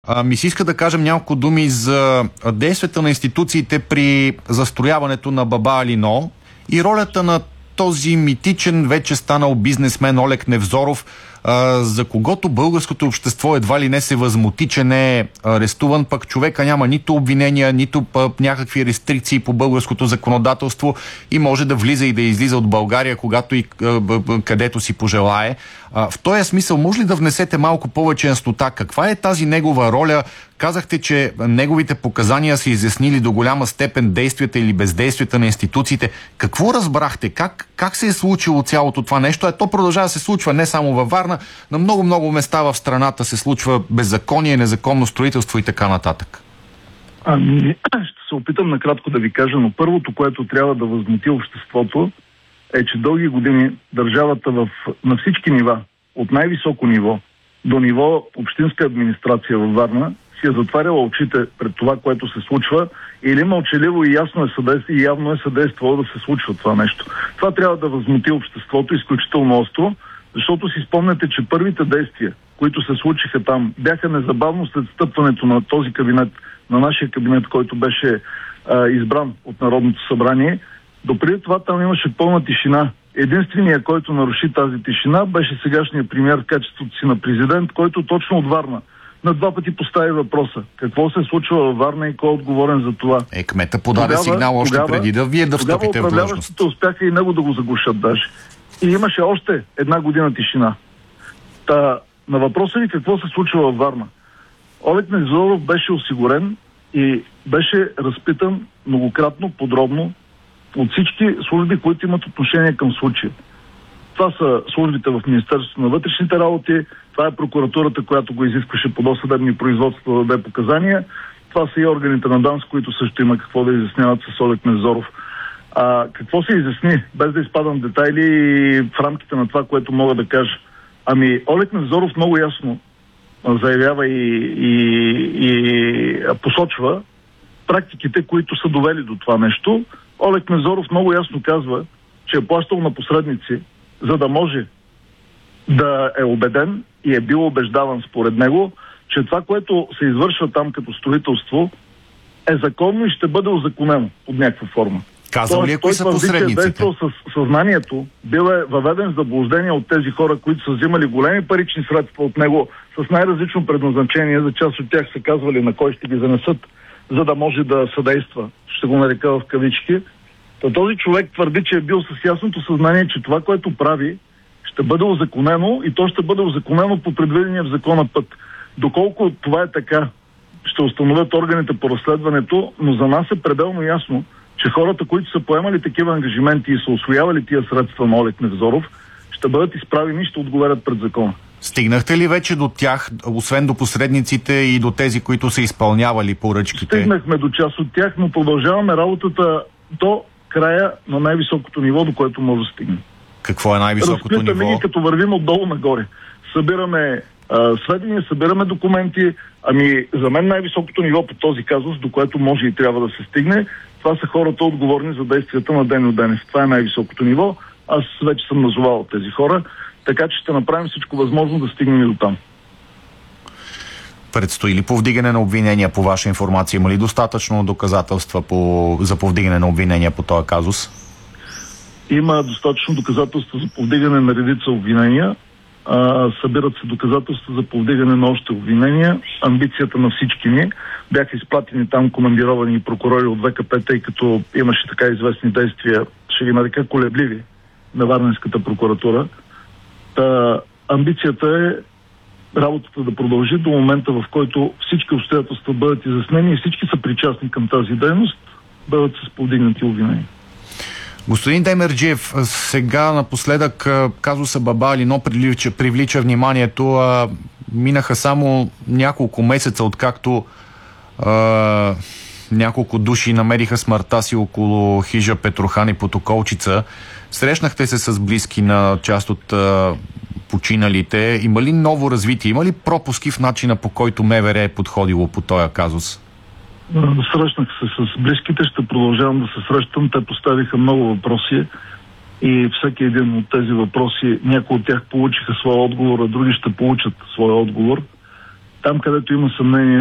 Ми се иска да кажем няколко думи за действията на институциите при застрояването на Баба Алино и ролята на този митичен, вече станал бизнесмен Олег Невзоров, за когото българското общество едва ли не се възмути, че не е арестуван, пък човека няма нито обвинения, нито някакви рестрикции по българското законодателство и може да влиза и да излиза от България, когато и където си пожелае. В този смисъл, може ли да внесете малко повече яснота? Каква е тази негова роля? Казахте, че неговите показания са изяснили до голяма степен действията или бездействията на институциите. Какво разбрахте? Как се е случило цялото това нещо? То продължава да се случва не само във Варна, на много места в страната се случва беззаконие, незаконно строителство и така нататък. Ще се опитам накратко да ви кажа, но първото, което трябва да възмути обществото, е, че дълги години държавата на всички нива, от най-високо ниво до ниво общинска администрация във Варна, си е затваряла очите пред това, което се случва, или мълчаливо и явно е съдействало да се случва това нещо. Това трябва да възмути обществото изключително остро, защото си спомняте, че първите действия, които се случиха там, бяха незабавно след стъпването на този кабинет, на нашия кабинет, който беше избран от Народното събрание. Допреди това там имаше пълна тишина. Единственият, който наруши тази тишина, беше сегашният премиер в качеството си на президент, който точно от Варна на 2 пъти постави въпроса. Какво се случва във Варна и кой е отговорен за това? Кмета подаде сигнал още преди да вие да встъпите в длъжност. Управляващите успяха и него да го заглушат даже. И имаше още 1 година тишина. На въпроса ви какво се случва във Варна. Олег Невзоров беше осигурен и беше разпитан многократно, подробно от всички служби, които имат отношение към случая. Това са службите в Министерството на вътрешните работи, това е прокуратурата, която го изискваше по досъдебни производства да даде показания, това са и органите на ДАНС, които също има какво да изясняват с Олег Невзоров. Какво се изясни, без да изпадам в детайли в рамките на това, което мога да кажа? Олег Невзоров много ясно заявява и посочва практиките, които са довели до това нещо. Олег Невзоров много ясно казва, че е плащал на посредници, за да може да е убеден и е бил убеждаван според него, че това, което се извършва там като строителство, е законно и ще бъде узаконено под някаква форма. Казал ли кои са посредниците? Действал с съзнанието, бил е въведен в заблуждение от тези хора, които са взимали големи парични средства от него с най-различно предназначение. За част от тях са казвали на кой ще ги занесат, за да може да съдейства, ще го нарека в кавички. Този човек твърди, че е бил с ясното съзнание, че това, което прави, ще бъде узаконено и то ще бъде узаконено по предвидения в закона път. Доколко това е така, ще установят органите по разследването, но за нас е пределно ясно, че хората, които са поемали такива ангажименти и са усвоявали тия средства на Олег Невзоров, ще бъдат изправени и ще отговарят пред закона. Стигнахте ли вече до тях, освен до посредниците и до тези, които са изпълнявали поръчките? Стигнахме до част от тях, но продължаваме работата до края на най-високото ниво, до което може да стигне. Какво е най-високото ниво? Разплитаме ги, като вървим отдолу нагоре. Събираме сведения, събираме документи. За мен най-високото ниво по този казус, до което може и трябва да се стигне, това са хората отговорни за действията на Деньо Денев. Това е най-високото ниво. Аз вече съм назовал тези хора, така че ще направим всичко възможно да стигнем и до там. Предстои ли повдигане на обвинения по ваша информация? Има ли достатъчно доказателства за повдигане на обвинения по този казус? Има достатъчно доказателства за повдигане на редица обвинения. Събират се доказателства за повдигане на още обвинения. Амбицията на всички ни. Бяха изпратени там командировани прокурори от ВКП, тъй като имаше така известни действия, ще ги нарека колебливи, на Варненската прокуратура. Амбицията е работата да продължи до момента, в който всички обстоятелства бъдат изяснени и всички са причастни към тази дейност, бъдат с повдигнати обвинения. Господин Демерджиев, сега напоследък казуса Баба Алино привлича вниманието. Минаха само няколко месеца, откакто няколко души намериха смъртта си около хижа Петрохан и Потоколчица. Срещнахте се с близки на част от починалите. Има ли ново развитие? Има ли пропуски в начина, по който МВР е подходило по този казус? Срещнах се с близките, ще продължавам да се срещам. Те поставиха много въпроси и всеки един от тези въпроси, някои от тях получиха своя отговор, а други ще получат своя отговор. там, където има съмнение,